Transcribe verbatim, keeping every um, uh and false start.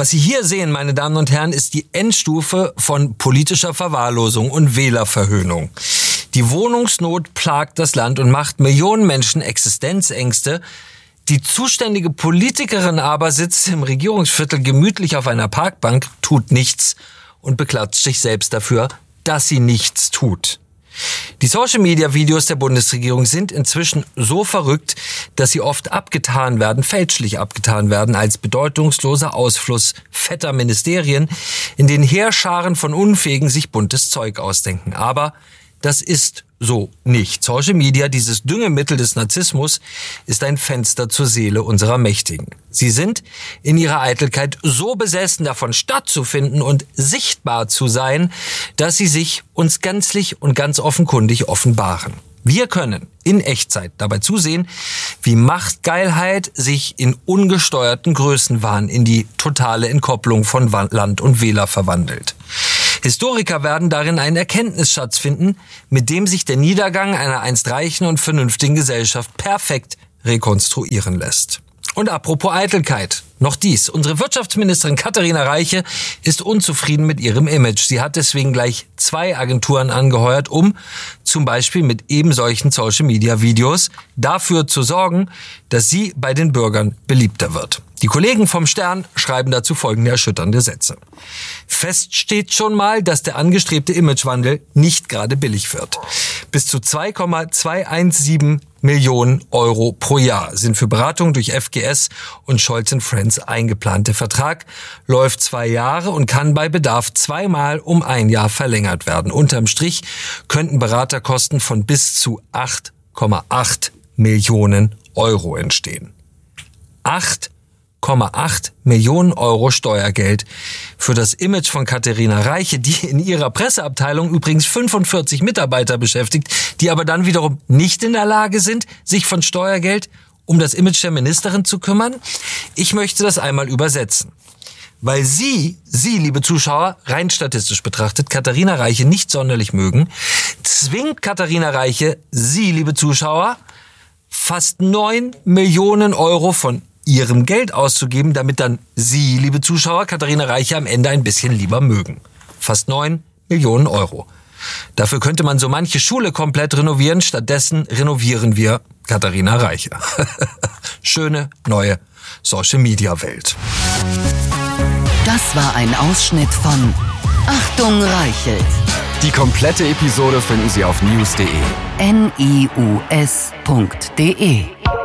Was Sie hier sehen, meine Damen und Herren, ist die Endstufe von politischer Verwahrlosung und Wählerverhöhnung. Die Wohnungsnot plagt das Land und macht Millionen Menschen Existenzängste. Die zuständige Politikerin aber sitzt im Regierungsviertel gemütlich auf einer Parkbank, tut nichts und beklatscht sich selbst dafür, dass sie nichts tut. Die Social-Media-Videos der Bundesregierung sind inzwischen so verrückt, dass sie oft abgetan werden, fälschlich abgetan werden, als bedeutungsloser Ausfluss fetter Ministerien, in denen Heerscharen von Unfähigen sich buntes Zeug ausdenken. Aber das ist so nicht. Social Media, dieses Düngemittel des Narzissmus, ist ein Fenster zur Seele unserer Mächtigen. Sie sind in ihrer Eitelkeit so besessen, davon stattzufinden und sichtbar zu sein, dass sie sich uns gänzlich und ganz offenkundig offenbaren. Wir können in Echtzeit dabei zusehen, wie Machtgeilheit sich in ungesteuerten Größenwahn in die totale Entkopplung von Land und Wähler verwandelt. Historiker werden darin einen Erkenntnisschatz finden, mit dem sich der Niedergang einer einst reichen und vernünftigen Gesellschaft perfekt rekonstruieren lässt. Und apropos Eitelkeit, noch dies. Unsere Wirtschaftsministerin Katharina Reiche ist unzufrieden mit ihrem Image. Sie hat deswegen gleich zwei Agenturen angeheuert, um zum Beispiel mit eben solchen Social-Media-Videos dafür zu sorgen, dass sie bei den Bürgern beliebter wird. Die Kollegen vom Stern schreiben dazu folgende erschütternde Sätze. Fest steht schon mal, dass der angestrebte Imagewandel nicht gerade billig wird. Bis zu zwei Komma zweihundertsiebzehn Millionen Euro pro Jahr sind für Beratung durch F G S und Scholz and Friends eingeplant. Der Vertrag läuft zwei Jahre und kann bei Bedarf zweimal um ein Jahr verlängert werden. Unterm Strich könnten Beraterkosten von bis zu acht Komma acht Millionen Euro entstehen. acht Komma acht Millionen Euro Steuergeld für das Image von Katharina Reiche, die in ihrer Presseabteilung übrigens fünfundvierzig Mitarbeiter beschäftigt, die aber dann wiederum nicht in der Lage sind, sich von Steuergeld um das Image der Ministerin zu kümmern. Ich möchte das einmal übersetzen. Weil Sie, Sie, liebe Zuschauer, rein statistisch betrachtet, Katharina Reiche nicht sonderlich mögen, zwingt Katharina Reiche, Sie, liebe Zuschauer, fast neun Millionen Euro von ihrem Geld auszugeben, damit dann Sie, liebe Zuschauer, Katharina Reiche am Ende ein bisschen lieber mögen. Fast neun Millionen Euro. Dafür könnte man so manche Schule komplett renovieren. Stattdessen renovieren wir Katharina Reiche. Schöne neue Social-Media-Welt. Das war ein Ausschnitt von Achtung Reichelt. Die komplette Episode finden Sie auf news punkt de. N I U S punkt de